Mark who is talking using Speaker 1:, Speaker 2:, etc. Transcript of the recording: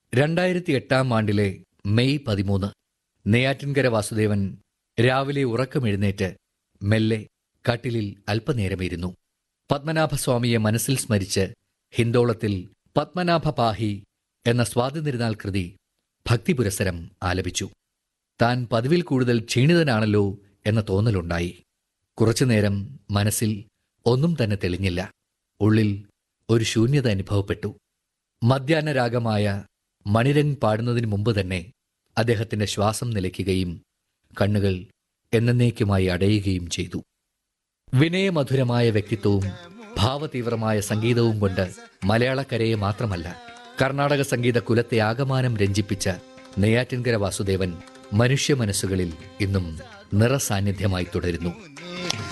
Speaker 1: 2008 May 13 Neyyattinkara Vasudevan രാവിലെ ഉറക്കമെഴുന്നേറ്റ് മെല്ലെ കട്ടിലിൽ അല്പനേരമിരുന്നു. പത്മനാഭസ്വാമിയെ മനസ്സിൽ സ്മരിച്ച് ഹിന്ദോളത്തിൽ പത്മനാഭ പാഹി എന്ന സ്വാതന്ത്ര്യനാൾ കൃതി ഭക്തിപുരസ്സരം ആലപിച്ചു. താൻ പതിവിൽ കൂടുതൽ ക്ഷീണിതനാണല്ലോ എന്ന തോന്നലുണ്ടായി. കുറച്ചുനേരം മനസ്സിൽ ഒന്നും തന്നെ തെളിഞ്ഞില്ല. ഉള്ളിൽ ഒരു ശൂന്യത അനുഭവപ്പെട്ടു. മധ്യാഹ്നരാഗമായ മണിരംഗ് പാടുന്നതിന് മുമ്പ് തന്നെ അദ്ദേഹത്തിന്റെ ശ്വാസം നിലയ്ക്കുകയും കണ്ണുകൾ എന്നേക്കുമായി അടയുകയും ചെയ്തു. വിനയമധുരമായ വ്യക്തിത്വവും ഭാവതീവ്രമായ സംഗീതവും കൊണ്ട് മലയാളക്കരയെ മാത്രമല്ല കർണാടക സംഗീത കുലത്തെ ആകമാനം രഞ്ജിപ്പിച്ച നെയ്യാറ്റിൻകര വാസുദേവൻ മനുഷ്യ മനസ്സുകളിൽ ഇന്നും നിറസാന്നിധ്യമായി തുടരുന്നു.